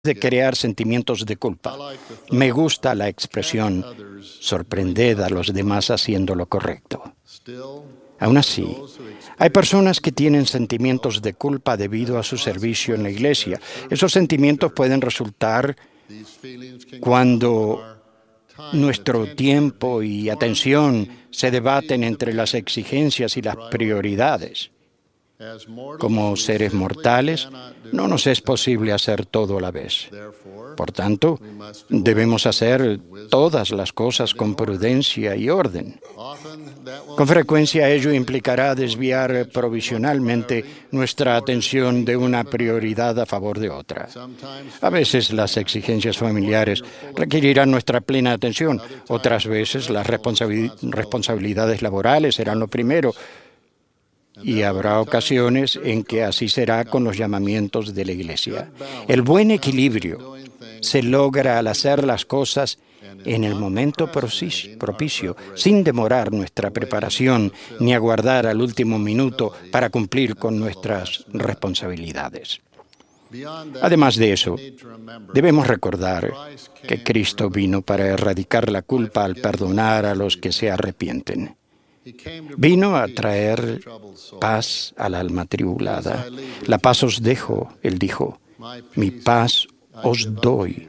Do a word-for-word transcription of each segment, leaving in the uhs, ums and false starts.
de crear sentimientos de culpa. Me gusta la expresión sorprended a los demás haciendo lo correcto. Aún así, hay personas que tienen sentimientos de culpa debido a su servicio en la iglesia. Esos sentimientos pueden resultar cuando nuestro tiempo y atención se debaten entre las exigencias y las prioridades. Como seres mortales, no nos es posible hacer todo a la vez. Por tanto, debemos hacer todas las cosas con prudencia y orden. Con frecuencia ello implicará desviar provisionalmente nuestra atención de una prioridad a favor de otra. A veces las exigencias familiares requerirán nuestra plena atención. Otras veces las responsabil- responsabilidades laborales serán lo primero. Y habrá ocasiones en que así será con los llamamientos de la iglesia. El buen equilibrio se logra al hacer las cosas en el momento propicio, sin demorar nuestra preparación ni aguardar al último minuto para cumplir con nuestras responsabilidades. Además de eso, debemos recordar que Cristo vino para erradicar la culpa al perdonar a los que se arrepienten. Vino a traer paz al alma tribulada. La paz os dejo, Él dijo, mi paz os doy.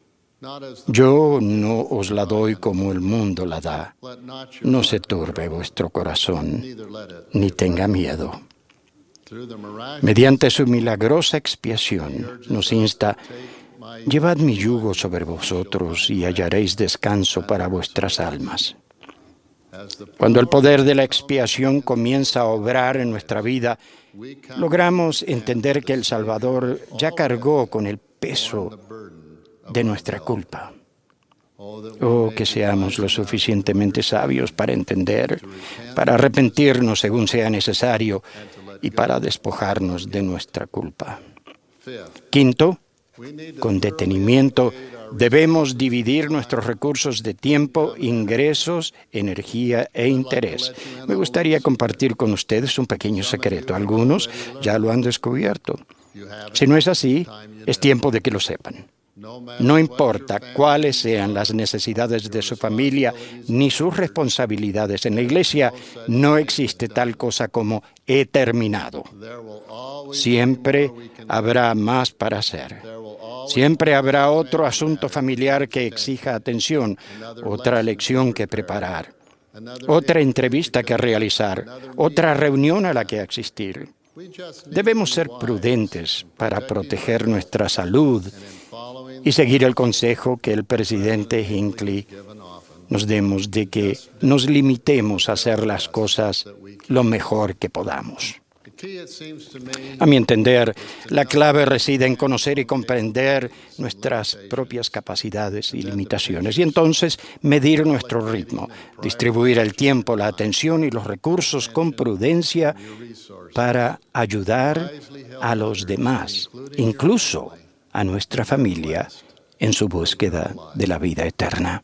Yo no os la doy como el mundo la da. No se turbe vuestro corazón, ni tenga miedo. Mediante su milagrosa expiación, nos insta, llevad mi yugo sobre vosotros y hallaréis descanso para vuestras almas. Cuando el poder de la expiación comienza a obrar en nuestra vida, logramos entender que el Salvador ya cargó con el peso de nuestra culpa. Oh, que seamos lo suficientemente sabios para entender, para arrepentirnos según sea necesario y para despojarnos de nuestra culpa. Quinto, con detenimiento, debemos dividir nuestros recursos de tiempo, ingresos, energía e interés. Me gustaría compartir con ustedes un pequeño secreto. Algunos ya lo han descubierto. Si no es así, es tiempo de que lo sepan. No importa cuáles sean las necesidades de su familia ni sus responsabilidades en la iglesia, no existe tal cosa como he terminado. Siempre habrá más para hacer. Siempre habrá otro asunto familiar que exija atención, otra lección que preparar, otra entrevista que realizar, otra reunión a la que asistir. Debemos ser prudentes para proteger nuestra salud y seguir el consejo que el presidente Hinckley nos demos de que nos limitemos a hacer las cosas lo mejor que podamos. A mi entender, la clave reside en conocer y comprender nuestras propias capacidades y limitaciones y entonces medir nuestro ritmo, distribuir el tiempo, la atención y los recursos con prudencia para ayudar a los demás, incluso a nuestra familia, en su búsqueda de la vida eterna.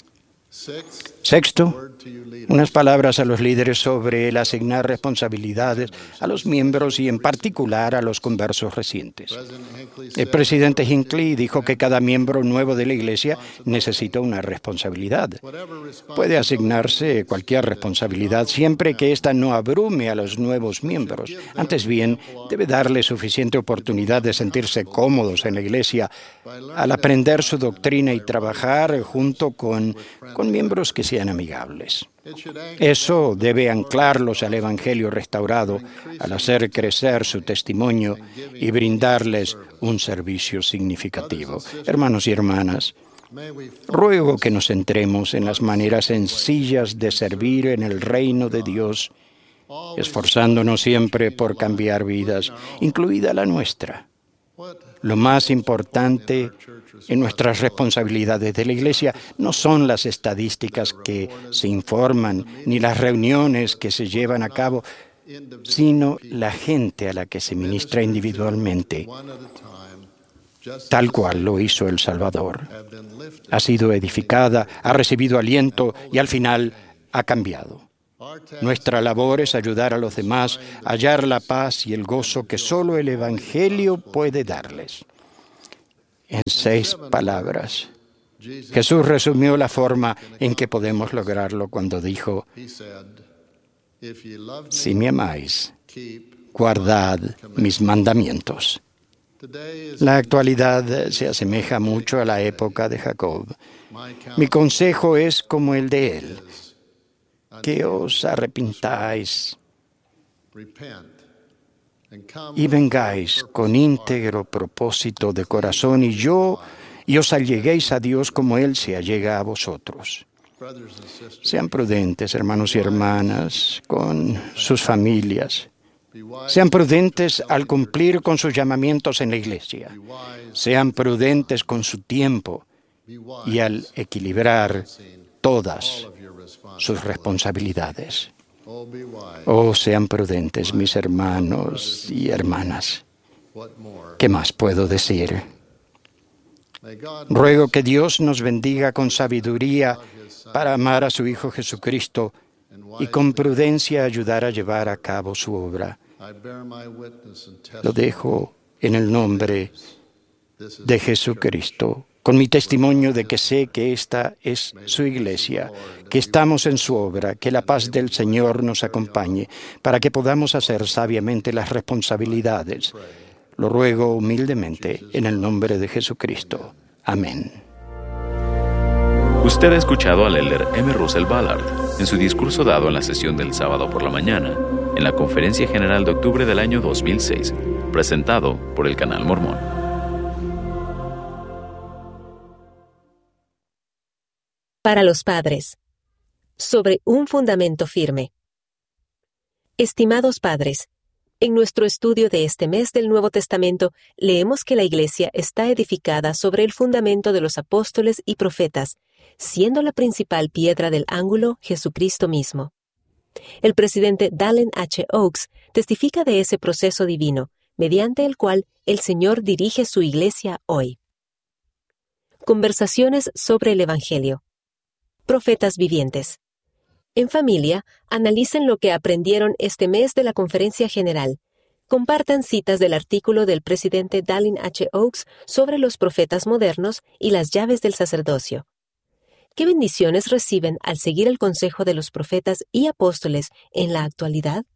Sexto, unas palabras a los líderes sobre el asignar responsabilidades a los miembros y en particular a los conversos recientes. El presidente Hinckley dijo que cada miembro nuevo de la iglesia necesita una responsabilidad. Puede asignarse cualquier responsabilidad siempre que ésta no abrume a los nuevos miembros. Antes bien, debe darle suficiente oportunidad de sentirse cómodos en la iglesia al aprender su doctrina y trabajar junto con, con miembros que sean amigables. Eso debe anclarlos al Evangelio restaurado, al hacer crecer su testimonio y brindarles un servicio significativo. Hermanos y hermanas, ruego que nos centremos en las maneras sencillas de servir en el reino de Dios, esforzándonos siempre por cambiar vidas, incluida la nuestra. Lo más importante en nuestras responsabilidades de la Iglesia no son las estadísticas que se informan ni las reuniones que se llevan a cabo, sino la gente a la que se ministra individualmente, tal cual lo hizo el Salvador. Ha sido edificada, ha recibido aliento y al final ha cambiado. Nuestra labor es ayudar a los demás a hallar la paz y el gozo que solo el Evangelio puede darles. en seis palabras. Jesús resumió la forma en que podemos lograrlo cuando dijo: si me amáis, guardad mis mandamientos. La actualidad se asemeja mucho a la época de Jacob. Mi consejo es como el de él, que os arrepintáis y vengáis con íntegro propósito de corazón y yo y os alleguéis a Dios como Él se allega a vosotros. Sean prudentes, hermanos y hermanas, con sus familias. Sean prudentes al cumplir con sus llamamientos en la iglesia. Sean prudentes con su tiempo y al equilibrar todas sus responsabilidades. Oh, sean prudentes, mis hermanos y hermanas. ¿Qué más puedo decir? Ruego que Dios nos bendiga con sabiduría para amar a su Hijo Jesucristo y con prudencia ayudar a llevar a cabo su obra. Lo dejo en el nombre de Jesucristo, con mi testimonio de que sé que esta es su iglesia, que estamos en su obra, que la paz del Señor nos acompañe, para que podamos hacer sabiamente las responsabilidades. Lo ruego humildemente en el nombre de Jesucristo. Amén. Usted ha escuchado al elder M. Russell Ballard en su discurso dado en la sesión del sábado por la mañana, en la Conferencia General de octubre del año dos mil seis, presentado por el Canal Mormón. Para los padres, sobre un fundamento firme. Estimados padres, en nuestro estudio de este mes del Nuevo Testamento, leemos que la Iglesia está edificada sobre el fundamento de los apóstoles y profetas, siendo la principal piedra del ángulo Jesucristo mismo. El presidente Dallin H. Oaks testifica de ese proceso divino, mediante el cual el Señor dirige su Iglesia hoy. Conversaciones sobre el Evangelio. Profetas vivientes. En familia, analicen lo que aprendieron este mes de la Conferencia General. Compartan citas del artículo del presidente Dallin H. Oaks sobre los profetas modernos y las llaves del sacerdocio. ¿Qué bendiciones reciben al seguir el consejo de los profetas y apóstoles en la actualidad?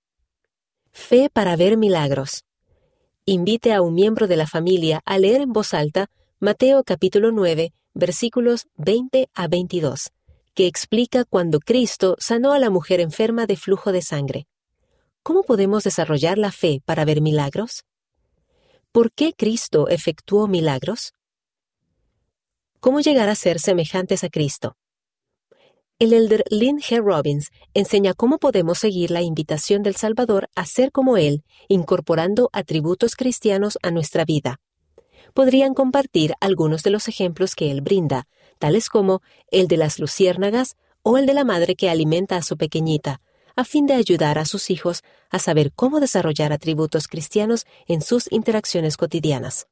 Fe para ver milagros. Invite a un miembro de la familia a leer en voz alta Mateo capítulo nueve, versículos veinte a veintidós, que explica cuando Cristo sanó a la mujer enferma de flujo de sangre. ¿Cómo podemos desarrollar la fe para ver milagros? ¿Por qué Cristo efectuó milagros? ¿Cómo llegar a ser semejantes a Cristo? El elder Lynn G. Robbins enseña cómo podemos seguir la invitación del Salvador a ser como Él, incorporando atributos cristianos a nuestra vida. Podrían compartir algunos de los ejemplos que Él brinda, tales como el de las luciérnagas o el de la madre que alimenta a su pequeñita, a fin de ayudar a sus hijos a saber cómo desarrollar atributos cristianos en sus interacciones cotidianas.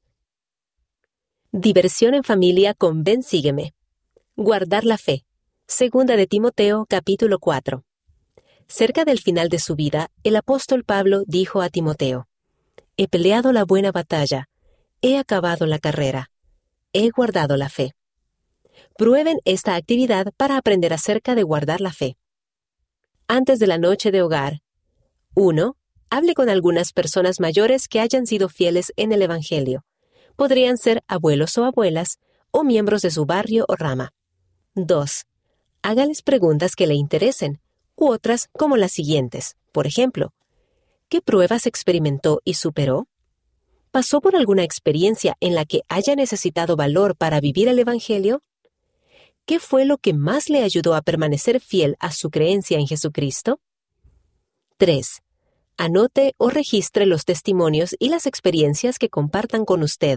Diversión en familia con Ven Sígueme. Guardar la fe. Segunda de Timoteo, capítulo cuatro. Cerca del final de su vida, el apóstol Pablo dijo a Timoteo: «He peleado la buena batalla, he acabado la carrera, he guardado la fe». Prueben esta actividad para aprender acerca de guardar la fe. Antes de la noche de hogar. uno. Hable con algunas personas mayores que hayan sido fieles en el Evangelio. Podrían ser abuelos o abuelas, o miembros de su barrio o rama. dos. Hágales preguntas que le interesen, u otras como las siguientes. Por ejemplo, ¿qué pruebas experimentó y superó? ¿Pasó por alguna experiencia en la que haya necesitado valor para vivir el Evangelio? ¿Qué fue lo que más le ayudó a permanecer fiel a su creencia en Jesucristo? tres. Anote o registre los testimonios y las experiencias que compartan con usted.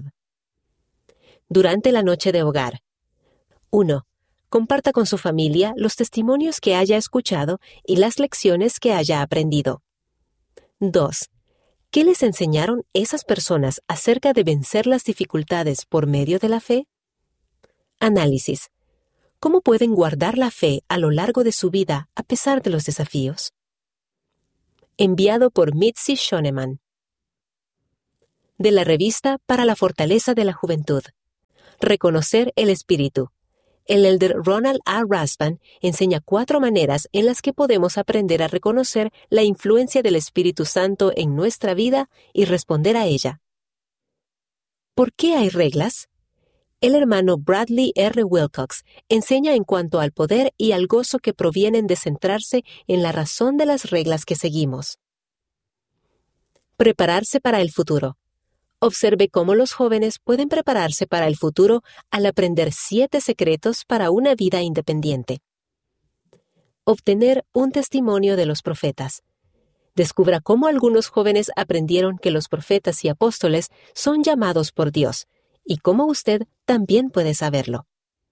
Durante la noche de hogar. uno. Comparta con su familia los testimonios que haya escuchado y las lecciones que haya aprendido. dos. ¿Qué les enseñaron esas personas acerca de vencer las dificultades por medio de la fe? Análisis. ¿Cómo pueden guardar la fe a lo largo de su vida a pesar de los desafíos? Enviado por Mitzi Shoneman. De la revista Para la Fortaleza de la Juventud. Reconocer el espíritu. El elder Ronald A. Rasband enseña cuatro maneras en las que podemos aprender a reconocer la influencia del Espíritu Santo en nuestra vida y responder a ella. ¿Por qué hay reglas? El hermano Bradley R. Wilcox enseña en cuanto al poder y al gozo que provienen de centrarse en la razón de las reglas que seguimos. Prepararse para el futuro. Observe cómo los jóvenes pueden prepararse para el futuro al aprender siete secretos para una vida independiente. Obtener un testimonio de los profetas. Descubra cómo algunos jóvenes aprendieron que los profetas y apóstoles son llamados por Dios, y cómo usted también puede saberlo.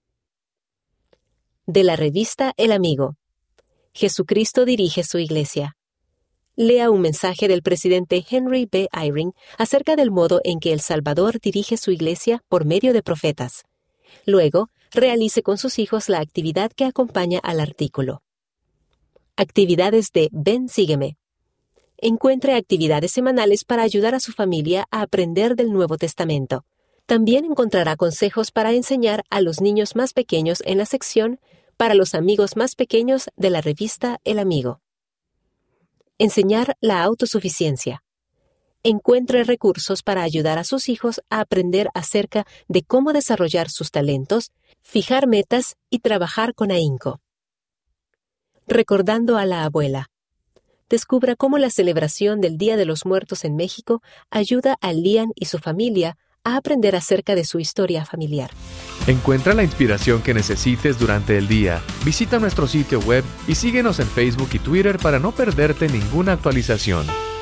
De la revista El Amigo. Jesucristo dirige su iglesia. Lea un mensaje del presidente Henry B. Eyring acerca del modo en que El Salvador dirige su iglesia por medio de profetas. Luego, realice con sus hijos la actividad que acompaña al artículo. Actividades de Ven, Sígueme. Encuentre actividades semanales para ayudar a su familia a aprender del Nuevo Testamento. También encontrará consejos para enseñar a los niños más pequeños en la sección Para los amigos más pequeños de la revista El Amigo. Enseñar la autosuficiencia. Encuentre recursos para ayudar a sus hijos a aprender acerca de cómo desarrollar sus talentos, fijar metas y trabajar con ahínco. Recordando a la abuela. Descubra cómo la celebración del Día de los Muertos en México ayuda a Lian y su familia a aprender acerca de su historia familiar. Encuentra la inspiración que necesites durante el día. Visita nuestro sitio web y síguenos en Facebook y Twitter para no perderte ninguna actualización.